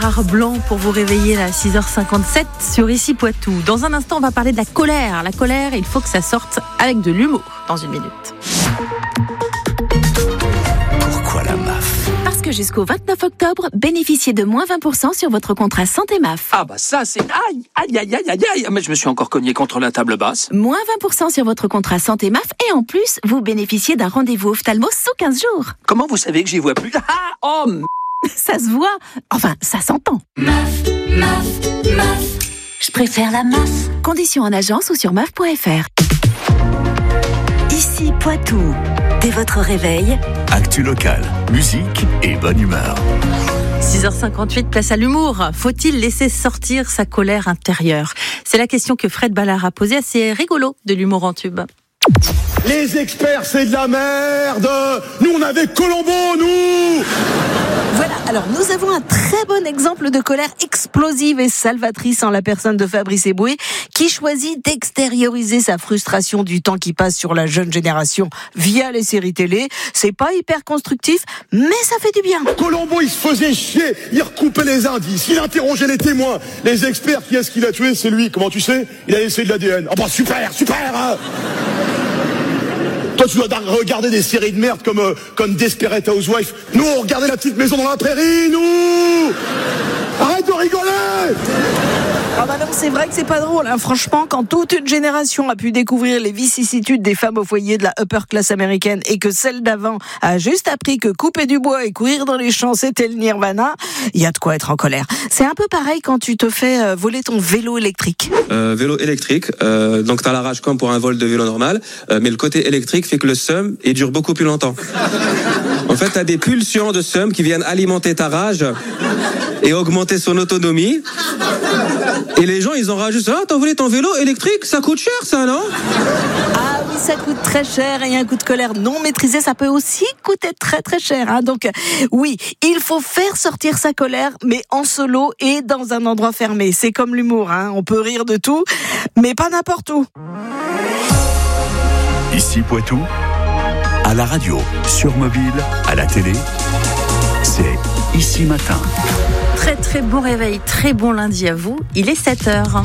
Gérard Blanc pour vous réveiller à 6h57 sur Ici Poitou. Dans un instant, on va parler de la colère. La colère, il faut que ça sorte avec de l'humour dans une minute. Pourquoi la MAF ? Parce que jusqu'au 29 octobre, bénéficiez de moins 20% sur votre contrat santé MAF. Ah bah ça c'est... Aïe, mais je me suis encore cogné contre la table basse. Moins 20% sur votre contrat santé MAF et en plus, vous bénéficiez d'un rendez-vous ophtalmo sous 15 jours. Comment vous savez que j'y vois plus ? Ça se voit, enfin ça s'entend. MAF, je préfère la MAF. Conditions en agence ou sur maf.fr. Ici Poitou. Dès votre réveil, actu locale, musique et bonne humeur. 6h58, place à l'humour. Faut-il laisser sortir sa colère intérieure ? C'est la question que Fred Ballard a posée. C'est rigolo de l'humour en tube. Les experts, c'est de la merde. Nous, on avait Colombo, nous. Voilà, alors nous avons un très bon exemple de colère explosive et salvatrice en la personne de Fabrice Eboué, qui choisit d'extérioriser sa frustration du temps qui passe sur la jeune génération via les séries télé. C'est pas hyper constructif, mais ça fait du bien. Colombo, il se faisait chier, il recoupait les indices, il interrogeait les témoins. Les experts, qui est-ce qu'il a tué ? C'est lui. Comment tu sais ? Il a laissé de l'ADN. Ah bah super hein. Toi, tu dois regarder des séries de merde comme Desperate Housewives. Nous, on regardait La Petite Maison dans la Prairie, nous. Arrête de rigoler. Ah bah non, c'est vrai que c'est pas drôle, hein. Franchement, quand toute une génération a pu découvrir les vicissitudes des femmes au foyer de la upper class américaine et que celle d'avant a juste appris que couper du bois et courir dans les champs c'était le nirvana, il y a de quoi être en colère. C'est un peu pareil quand tu te fais voler ton vélo électrique. Vélo électrique, donc t'as la rage comme pour un vol de vélo normal, mais le côté électrique fait que le seum il dure beaucoup plus longtemps. En fait, t'as des pulsions de seum qui viennent alimenter ta rage et augmenter son autonomie. Et les gens, ils en rajoutent. Ah, t'as volé ton vélo électrique ? Ça coûte cher, ça, non ? Ah oui, ça coûte très cher et un coup de colère non maîtrisé, ça peut aussi coûter très très cher. Hein. Donc oui, il faut faire sortir sa colère, mais en solo et dans un endroit fermé. C'est comme l'humour, hein. On peut rire de tout, mais pas n'importe où. Ici Poitou, à la radio, sur mobile, à la télé, c'est Ici Matin. Très très bon réveil, très bon lundi à vous. Il est 7h.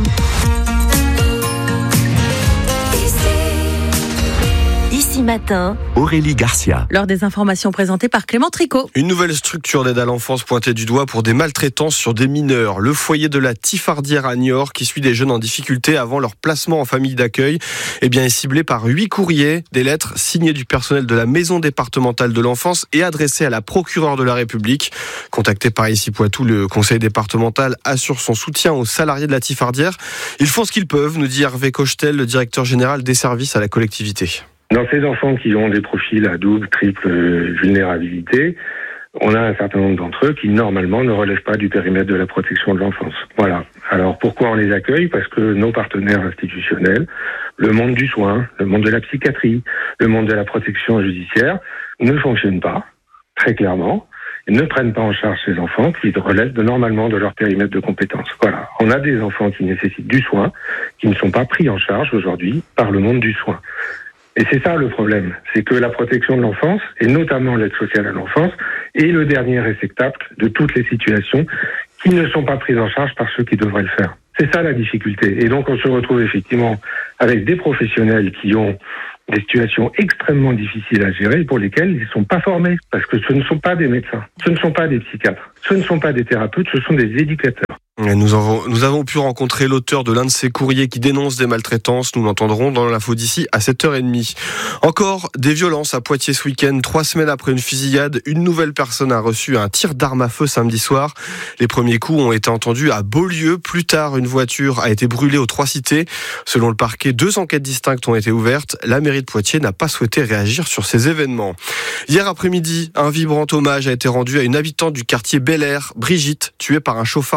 Ici Matin, Aurélie Garcia. L'heure des informations présentées par Clément Tricot. Une nouvelle structure d'aide à l'enfance pointée du doigt pour des maltraitances sur des mineurs. Le foyer de la Tifardière à Niort, qui suit des jeunes en difficulté avant leur placement en famille d'accueil, est ciblé par 8 courriers, des lettres signées du personnel de la maison départementale de l'enfance et adressées à la procureure de la République. Contacté par Ici Poitou, le conseil départemental assure son soutien aux salariés de la Tifardière. Ils font ce qu'ils peuvent, nous dit Hervé Cochetel, le directeur général des services à la collectivité. Dans ces enfants qui ont des profils à double, triple vulnérabilité, on a un certain nombre d'entre eux qui, normalement, ne relèvent pas du périmètre de la protection de l'enfance. Voilà. Alors, pourquoi on les accueille ? Parce que nos partenaires institutionnels, le monde du soin, le monde de la psychiatrie, le monde de la protection judiciaire, ne fonctionnent pas, très clairement, et ne prennent pas en charge ces enfants qui relèvent normalement de leur périmètre de compétences. Voilà. On a des enfants qui nécessitent du soin, qui ne sont pas pris en charge aujourd'hui par le monde du soin. Et c'est ça le problème, c'est que la protection de l'enfance, et notamment l'aide sociale à l'enfance, est le dernier réceptacle de toutes les situations qui ne sont pas prises en charge par ceux qui devraient le faire. C'est ça la difficulté. Et donc on se retrouve effectivement avec des professionnels qui ont des situations extrêmement difficiles à gérer et pour lesquelles ils ne sont pas formés. Parce que ce ne sont pas des médecins, ce ne sont pas des psychiatres, ce ne sont pas des thérapeutes, ce sont des éducateurs. Nous avons pu rencontrer l'auteur de l'un de ces courriers qui dénonce des maltraitances. Nous l'entendrons dans l'info d'ici à 7h30. Encore des violences à Poitiers ce week-end. 3 semaines après une fusillade, une nouvelle personne a reçu un tir d'arme à feu samedi soir. Les premiers coups ont été entendus à Beaulieu. Plus tard, une voiture a été brûlée aux 3 cités. Selon le parquet, 2 enquêtes distinctes ont été ouvertes. La mairie de Poitiers n'a pas souhaité réagir sur ces événements. Hier après-midi, un vibrant hommage a été rendu à une habitante du quartier Bel Air, Brigitte, tuée par un chauffard en 2020.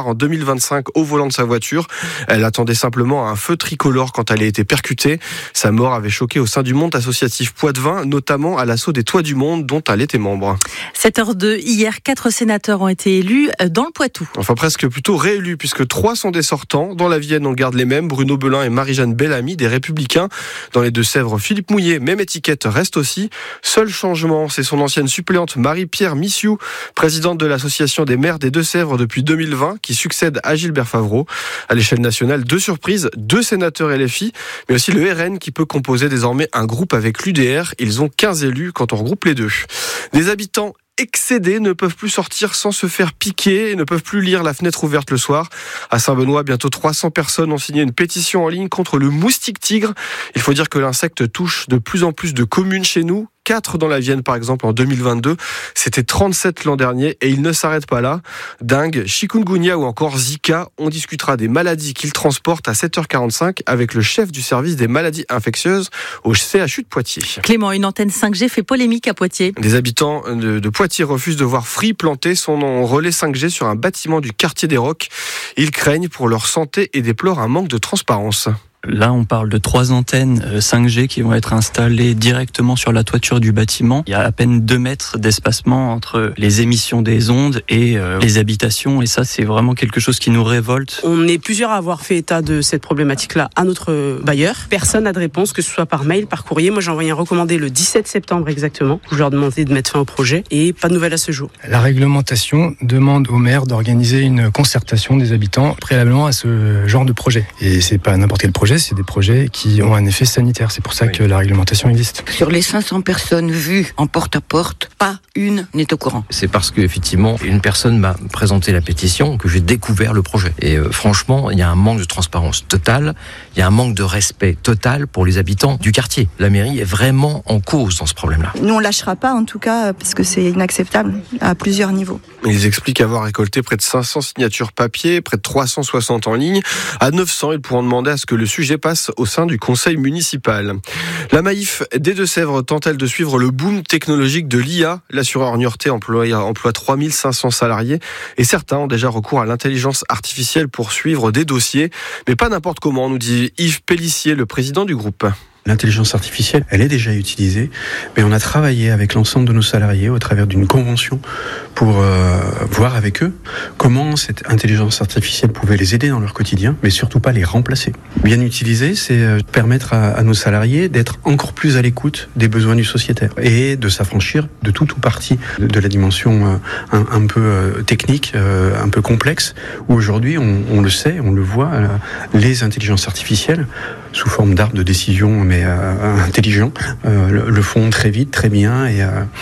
2025 au volant de sa voiture. Elle attendait simplement un feu tricolore quand elle a été percutée. Sa mort avait choqué au sein du monde associatif Poitevin, notamment à l'assaut des Toits du Monde dont elle était membre. 7h02, hier, 4 sénateurs ont été élus dans le Poitou. Enfin presque plutôt réélus puisque 3 sont des sortants. Dans la Vienne, on garde les mêmes, Bruno Belin et Marie-Jeanne Bellamy, des Républicains. Dans les Deux-Sèvres, Philippe Mouillet, même étiquette, reste aussi. Seul changement, c'est son ancienne suppléante Marie-Pierre Missiou, présidente de l'association des maires des Deux-Sèvres depuis 2020, qui succède à Gilbert Favreau. À l'échelle nationale, 2 surprises, 2 sénateurs LFI, mais aussi le RN qui peut composer désormais un groupe avec l'UDR. Ils ont 15 élus quand on regroupe les deux. Des habitants excédés ne peuvent plus sortir sans se faire piquer et ne peuvent plus lire la fenêtre ouverte le soir. À Saint-Benoît, bientôt 300 personnes ont signé une pétition en ligne contre le moustique tigre. Il faut dire que l'insecte touche de plus en plus de communes chez nous. 4 dans la Vienne, par exemple, en 2022. C'était 37 l'an dernier et il ne s'arrête pas là. Dengue, chikungunya ou encore Zika. On discutera des maladies qu'ils transportent à 7h45 avec le chef du service des maladies infectieuses au CHU de Poitiers. Clément, une antenne 5G fait polémique à Poitiers. Des habitants de Poitiers refusent de voir Free planter son relais 5G sur un bâtiment du quartier des Rocs. Ils craignent pour leur santé et déplorent un manque de transparence. Là, on parle de 3 antennes 5G qui vont être installées directement sur la toiture du bâtiment. Il y a à peine 2 mètres d'espacement entre les émissions des ondes et les habitations. Et ça, c'est vraiment quelque chose qui nous révolte. On est plusieurs à avoir fait état de cette problématique-là à notre bailleur. Personne n'a de réponse, que ce soit par mail, par courrier. Moi, j'ai envoyé un recommandé le 17 septembre exactement, où je leur demandais de mettre fin au projet. Et pas de nouvelles à ce jour. La réglementation demande au maire d'organiser une concertation des habitants préalablement à ce genre de projet. Et c'est pas n'importe quel projet. C'est des projets qui ont un effet sanitaire. C'est pour ça que la réglementation existe. Sur les 500 personnes vues en porte-à-porte, pas une n'est au courant. C'est parce qu'effectivement, une personne m'a présenté la pétition que j'ai découvert le projet. Et franchement, il y a un manque de transparence totale, il y a un manque de respect total pour les habitants du quartier. La mairie est vraiment en cause dans ce problème-là. Nous, on lâchera pas, en tout cas, parce que c'est inacceptable à plusieurs niveaux. Ils expliquent avoir récolté près de 500 signatures papier, près de 360 en ligne. À 900, ils pourront demander à ce que le sujet passe au sein du conseil municipal. La Maïf des Deux-Sèvres tente-t-elle de suivre le boom technologique de l'IA ? L'assureur niortais emploie 3500 salariés et certains ont déjà recours à l'intelligence artificielle pour suivre des dossiers. Mais pas n'importe comment, nous dit Yves Pellissier, le président du groupe. L'intelligence artificielle, elle est déjà utilisée, mais on a travaillé avec l'ensemble de nos salariés au travers d'une convention pour voir avec eux comment cette intelligence artificielle pouvait les aider dans leur quotidien, mais surtout pas les remplacer. Bien utilisée, c'est permettre à nos salariés d'être encore plus à l'écoute des besoins du sociétaire et de s'affranchir de tout ou partie de la dimension un peu technique, un peu complexe, où aujourd'hui, on le sait, on le voit, les intelligences artificielles, sous forme d'arbres de décision, mais intelligents, le font très vite, très bien.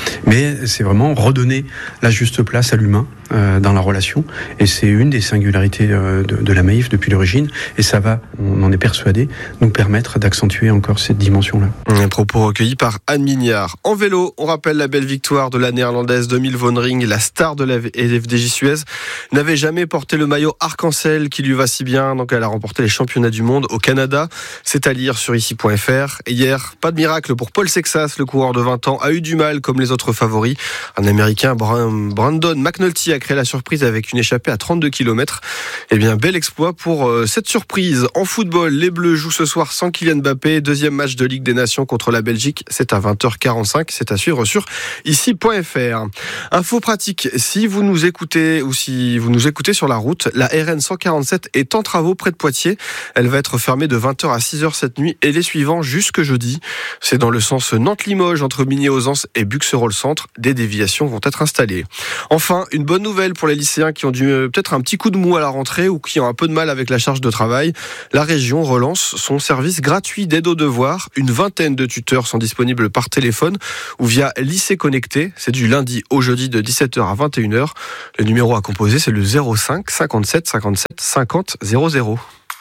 Mais c'est vraiment redonner la juste place à l'humain dans la relation. Et c'est une des singularités de la Maïf depuis l'origine. Et ça va, on en est persuadé, nous permettre d'accentuer encore cette dimension-là. Un propos recueilli par Anne Mignard. En vélo, on rappelle la belle victoire de la néerlandaise Demille Vonring, la star de la FDJ Suez, n'avait jamais porté le maillot arc-en-ciel qui lui va si bien. Donc elle a remporté les championnats du monde au Canada. C'est à lire sur ici.fr. Hier, pas de miracle pour Paul Sexas, le coureur de 20 ans, a eu du mal comme les autres favoris. Un Américain, Brandon McNulty, a créé la surprise avec une échappée à 32 km. Eh bien, bel exploit pour cette surprise. En football, les Bleus jouent ce soir sans Kylian Mbappé. Deuxième match de Ligue des Nations contre la Belgique. C'est à 20h45. C'est à suivre sur ici.fr. Info pratique. Si vous nous écoutez ou si vous nous écoutez sur la route, la RN 147 est en travaux près de Poitiers. Elle va être fermée de 20h à 6h cette nuit et les suivants jusque jeudi. C'est dans le sens Nantes-Limoges entre Migné-Ausence et Buxerolles-Centre. Des déviations vont être installées. Enfin, une bonne nouvelle pour les lycéens qui ont dû peut-être un petit coup de mou à la rentrée ou qui ont un peu de mal avec la charge de travail. La région relance son service gratuit d'aide aux devoirs. Une vingtaine de tuteurs sont disponibles par téléphone ou via Lycée Connecté. C'est du lundi au jeudi de 17h à 21h. Le numéro à composer, c'est le 05 57 57 50 00.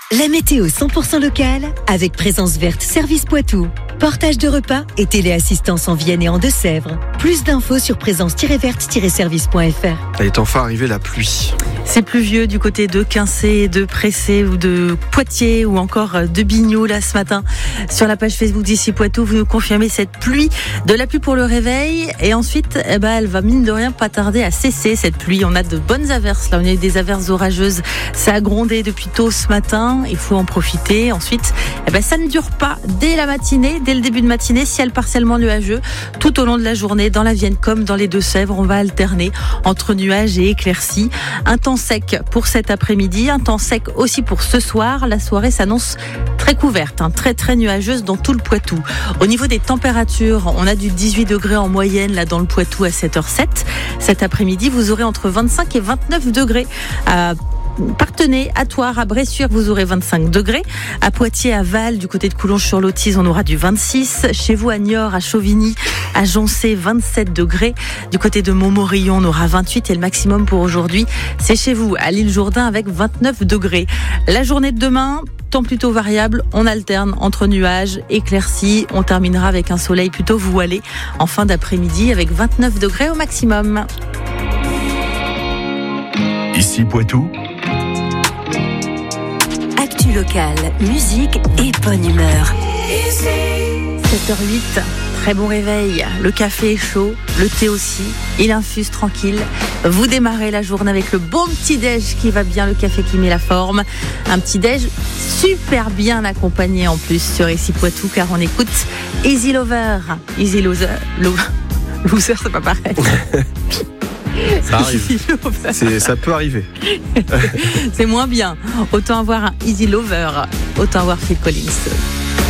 La météo 100% locale avec Présence Verte Service Poitou. Portage de repas et téléassistance en Vienne et en Deux-Sèvres. Plus d'infos sur présence-verte-service.fr. Elle est enfin arrivée la pluie. C'est pluvieux du côté de Quincé, de Pressé ou de Poitiers ou encore de Bignou là ce matin. Sur la page Facebook d'Ici Poitou, vous nous confirmez cette pluie. De la pluie pour le réveil et ensuite elle va mine de rien pas tarder à cesser cette pluie. On a de bonnes averses là, on a eu des averses orageuses. Ça a grondé depuis tôt ce matin, il faut en profiter. Ensuite, ça ne dure pas dès la matinée. Dès le début de matinée, ciel partiellement nuageux tout au long de la journée dans la Vienne comme dans les Deux-Sèvres. On va alterner entre nuages et éclaircies. Un temps sec pour cet après-midi, un temps sec aussi pour ce soir. La soirée s'annonce très couverte, très très nuageuse dans tout le Poitou. Au niveau des températures, on a du 18 degrés en moyenne là dans le Poitou à 7h07. Cet après-midi, vous aurez entre 25 et 29 degrés à Partenay, à Thouars, à Bressuire, vous aurez 25 degrés. À Poitiers, à Val, du côté de Coulonges-sur-l'Autise, on aura du 26. Chez vous, à Niort, à Chauvigny, à Joncé, 27 degrés. Du côté de Montmorillon, on aura 28 et le maximum pour aujourd'hui, c'est chez vous, à l'île Jourdain, avec 29 degrés. La journée de demain, temps plutôt variable, on alterne entre nuages, éclaircies. On terminera avec un soleil plutôt voilé en fin d'après-midi avec 29 degrés au maximum. Ici Poitou. Actu locale, musique et bonne humeur. 7h08, très bon réveil. Le café est chaud, le thé aussi. Il infuse tranquille. Vous démarrez la journée avec le bon petit déj qui va bien, le café qui met la forme. Un petit déj super bien accompagné en plus sur Ici Poitou car on écoute Easy Lover. Easy Loser. Loser, c'est pas pareil. Ça arrive. Ça peut arriver. C'est moins bien. Autant avoir un Easy Lover, autant avoir Phil Collins.